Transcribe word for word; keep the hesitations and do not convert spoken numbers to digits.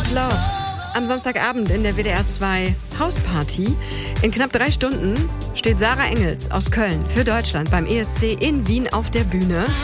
is Love. Am Samstagabend in der W D R zwei Hausparty. In knapp drei Stunden steht Sarah Engels aus Köln für Deutschland beim E S C in Wien auf der Bühne.